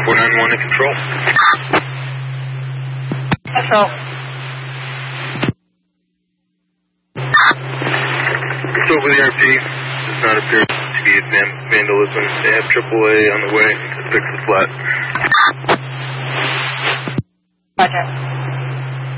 491 in control. Control. Still with the RP. Does not appear to be vandalism. They have AAA on the way to fix the flat. Roger.